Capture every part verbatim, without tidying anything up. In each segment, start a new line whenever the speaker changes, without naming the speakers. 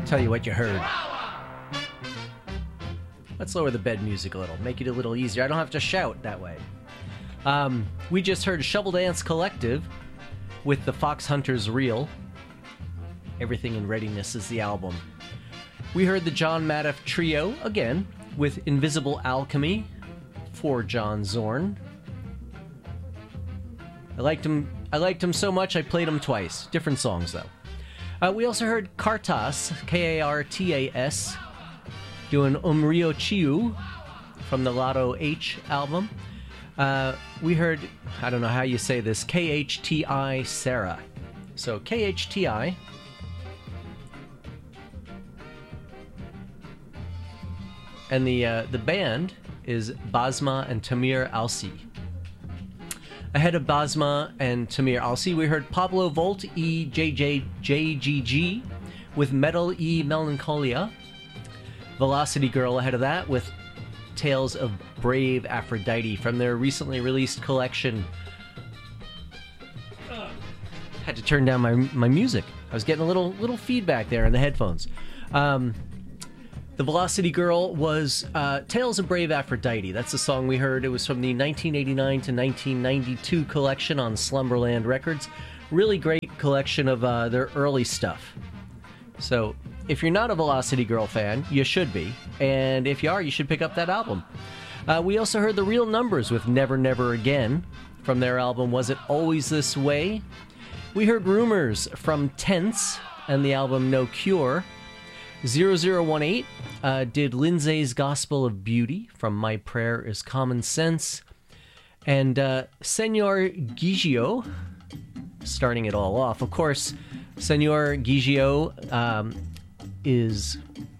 Tell you what you heard. Let's lower the bed music a little, make it a little easier. I don't have to shout that way. Um, we just heard Shovel Dance Collective with the Fox Hunters Reel. Everything in Readiness is the album. We heard the John Madoff Trio, again, with Invisible Alchemy for John Zorn. I liked him, I liked him so much I played him twice. Different songs, though. Uh, we also heard Kartas, K A R T A S, doing Umrio Chiu from the Lotto H album. Uh, we heard, I don't know how you say this, K H T I Sarah. So K H T I. And the uh, the band is Basma and Tamir Alsi. Ahead of Basma and Tamir Alsi, we heard Pablo Volt E J J J G G with Metal E Melancholia. Velocity Girl ahead of that with Tales of Brave Aphrodite from their recently released collection. Had to turn down my my music. I was getting a little little feedback there in the headphones. Um, the Velocity Girl was uh, Tales of Brave Aphrodite. That's the song we heard. It was from the nineteen eighty-nine to nineteen ninety-two collection on Slumberland Records. Really great collection of uh, their early stuff. So if you're not a Velocity Girl fan, you should be. And if you are, you should pick up that album. Uh, we also heard The Real Numbers with Never Never Again from their album Was It Always This Way? We heard Rumors from Tense and the album No Cure. zero zero one eight uh, did Lindsay's Gospel of Beauty from My Prayer is Common Sense. And uh, Senor Gigio, starting it all off. Of course, Senor Gigio um, is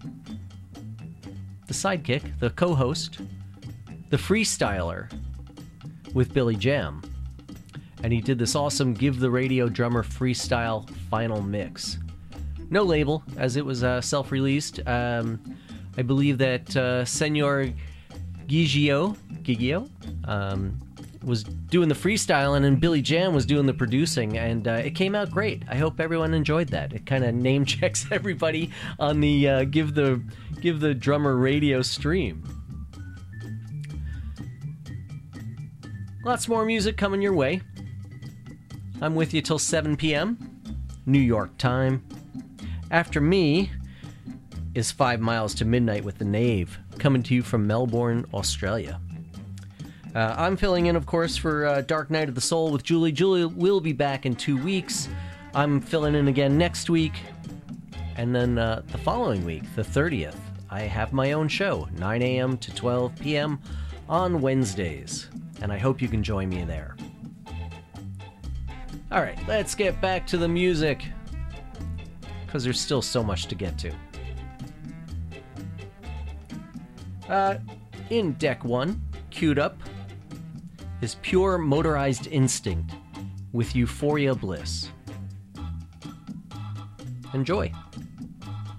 the sidekick, the co-host, the freestyler with Billy Jam. And he did this awesome Give the Radio Drummer freestyle final mix. No label, as it was uh, self-released. Um, I believe that uh, Senor Gigio, Gigio um, was doing the freestyling and Billy Jam was doing the producing, and uh, it came out great. I hope everyone enjoyed that. It kind of name checks everybody on the uh, Give the Give the Drummer Radio stream. Lots more music coming your way. I'm with you till seven p.m. New York time. After me is Five Miles to Midnight with the Knave, coming to you from Melbourne, Australia. Uh, I'm filling in, of course, for uh, Dark Night of the Soul with Julie. Julie will be back in two weeks. I'm filling in again next week. And then uh, the following week, the thirtieth, I have my own show, nine a.m. to twelve p.m. on Wednesdays. And I hope you can join me there. All right, let's get back to the music, because there's still so much to get to. Uh, in deck one, queued up, is Pure Motorized Instinct with Euphoria Bliss. Enjoy.